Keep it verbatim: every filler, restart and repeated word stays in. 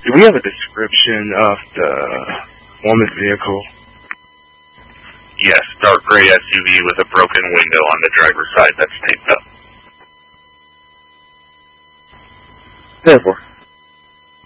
Do we have a description of the woman's vehicle? Yes, dark gray S U V with a broken window on the driver's side that's taped up. Therefore.